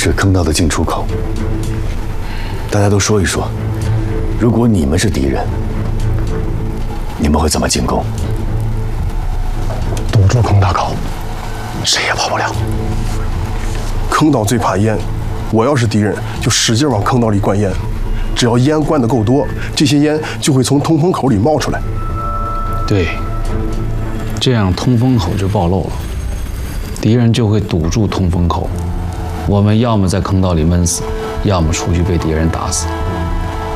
是坑道的进出口。大家都说一说，如果你们是敌人，你们会怎么进攻？ 堵住坑大口，谁也跑不了。 坑道最怕烟，我要是敌人，就使劲往坑道里灌烟。只要烟灌得够多，这些烟就会从通风口里冒出来。 对，这样通风口就暴露了，敌人就会堵住通风口，我们要么在坑道里闷死，要么出去被敌人打死。